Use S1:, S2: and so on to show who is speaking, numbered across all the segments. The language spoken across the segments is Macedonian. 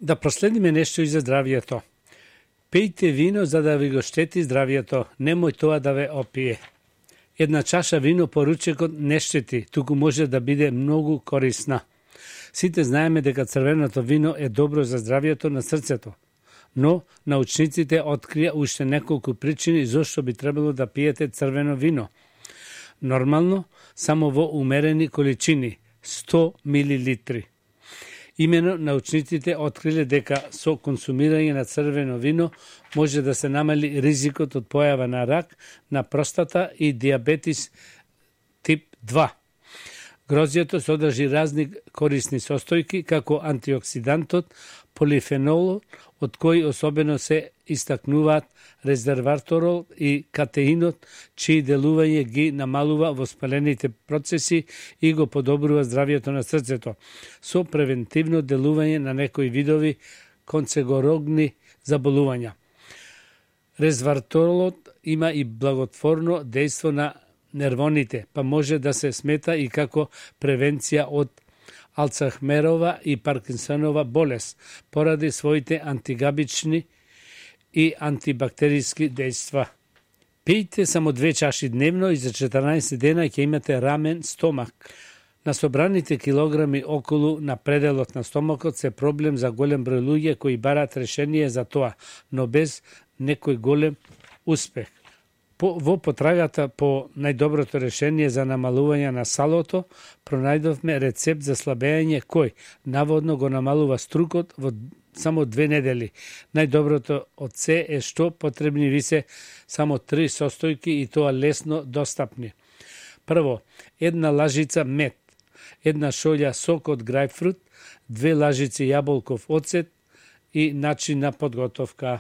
S1: Да проследиме нешто и за здравието. Пијте вино за да ви го штети здравието, немој тоа да ве опие. Една чаша вино по ручекот не штети, туку може да биде многу корисна. Сите знаеме дека црвеното вино е добро за здравието на срцето, но научниците открија уште неколку причини зошто би требало да пиете црвено вино. Нормално, само во умерени количини, 100 милилитри. Имено научниците откриле дека со консумирање на црвено вино може да се намали ризикот од појава на рак на простата и диабетис тип 2. Грозјето содржи разни корисни состојки, како антиоксидантот, полифенолот, од кои особено се истакнуваат резерваторол и катеинот, чии делување ги намалува воспалените процеси и го подобрува здравието на срцето, со превентивно делување на некои видови канцерогени заболувања. Резерваторолот има и благотворно дејство на нервоните, па може да се смета и како превенција од Алцхаймерова и Паркинсонова болест, поради своите антигабични и антибактериски дејства. Пијте само 2 чаши дневно и за 14 дена ќе имате рамен стомак. На собраните килограми околу на пределот на стомакот се проблем за голем број луѓе кои бараат решение за тоа, но без некој голем успех. Во потрагата по најдоброто решение за намалување на салото, пронајдовме рецепт за слабење кој наводно го намалува струкот во само 2 недели. Најдоброто од се е што потребни ви се само 3 состојки и тоа лесно достапни. Прво, 1 лажица мед, 1 шолја сок од грајпфрут, 2 лажици јаболков оцет и начин на подготовка.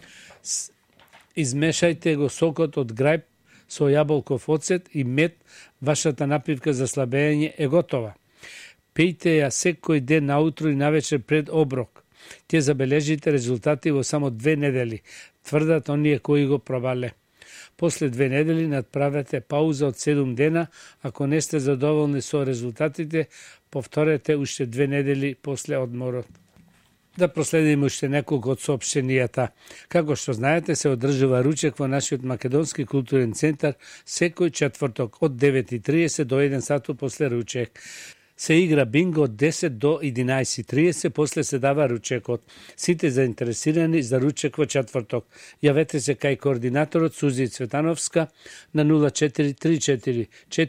S1: Измешајте го сокот од грајп со јаболков оцет и мед, вашата напивка за слабење е готова. Пијте ја секој ден наутро и навечер пред оброк. Ќе забележите резултати во само 2 недели, тврдат оние кои го пробале. После 2 недели надправете пауза од 7 дена, ако не сте задоволни со резултатите, повторете уште 2 недели после одморот. Да проследиме уште неколку од соопштенијата. Како што знаете, се одржува ручек во нашиот Македонски културен центар секој четврток од 9:30 до 1 сату после ручек. Се игра бинго од 10 до 11:30, после се дава ручекот. Сите заинтересирани за ручек во четврток, јавете се кај координаторот Сузи Цветановска на 0434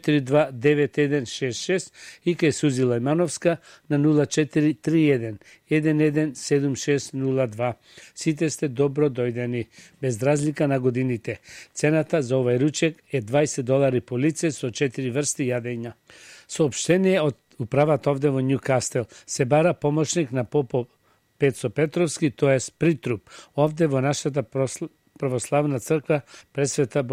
S1: 429166 и кај Сузи Лајмановска на 0431 117602. Сите сте добро дојдени, без разлика на годините. Цената за овај ручек е $20 по лице со 4 врсти јадења. Соопштение од управата овде во Њукастел. Се бара помошник на попов Пецо Петровски, тоа е притруп, овде во нашата православна црква Пресвета